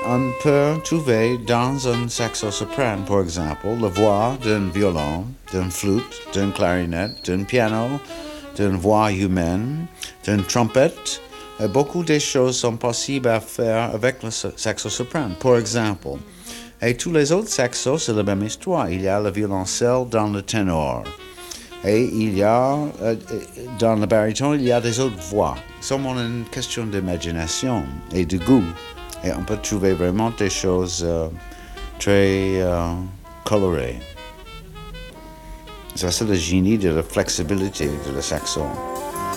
on peut trouver dans un saxo-soprano, par exemple, la voix d'un violon, d'une flûte, d'une clarinette, d'un piano, d'une voix humaine, d'une trompette. Et beaucoup de choses sont possibles à faire avec le saxo-soprano, par exemple. Et tous les autres saxos, c'est la même histoire. Il y a le violoncelle dans le ténor. Et il y a, dans le baryton, il y a des autres voix. C'est seulement une question d'imagination et de goût. Et on peut trouver vraiment des choses très colorées. Ça, c'est le génie de la flexibilité de la saxon.